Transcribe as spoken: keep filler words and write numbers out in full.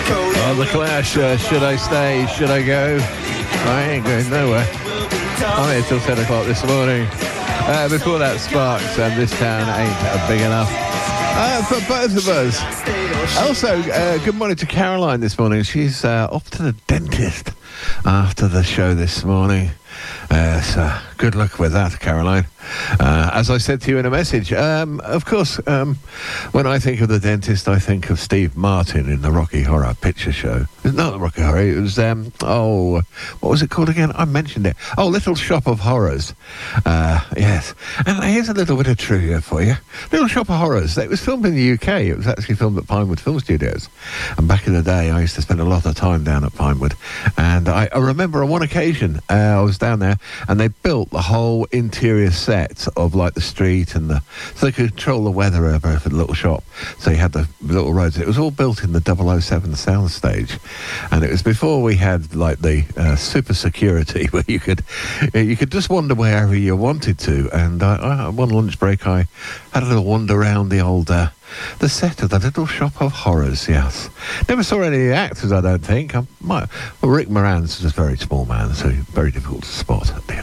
Oh, The Clash, uh, should I stay, should I go? I ain't going nowhere. I'm here till ten o'clock this morning. Uh, before that, Sparks, and This Town Ain't Big Enough. Uh, for both of us. Also, uh, good morning to Caroline this morning. She's uh, off to the dentist after the show this morning. Uh, so good luck with that, Caroline. Uh, as I said to you in a message, um, of course, um, when I think of the dentist, I think of Steve Martin in the Rocky Horror Picture Show. It's not the Rocky Horror, it was, um, oh, what was it called again? I mentioned it. Oh, Little Shop of Horrors. Uh, yes. And here's a little bit of trivia for you. Little Shop of Horrors, it was filmed in the U K. It was actually filmed at Pinewood Film Studios. And back in the day, I used to spend a lot of time down at Pinewood. And I, I remember on one occasion, uh, I was down there, and they built the whole interior set of like the street and the so they could control the weather over for the little shop. So you had the little roads. It was all built in the double oh seven soundstage, and it was before we had like the uh, super security where you could you could just wander wherever you wanted to. And uh, I, one lunch break, I had a little wander around the old. Uh, The set of the Little Shop of Horrors, yes. Never saw any of the actors, I don't think. I might, well, Rick Moran's just a very small man, so very difficult to spot at the